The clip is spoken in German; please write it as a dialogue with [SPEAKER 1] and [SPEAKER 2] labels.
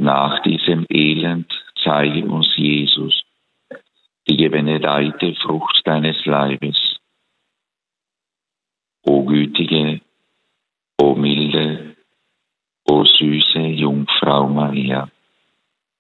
[SPEAKER 1] nach diesem Elend zeige uns Jesus, die gebenedeite Frucht deines Leibes. O gütige, o milde, o süße Jungfrau Maria,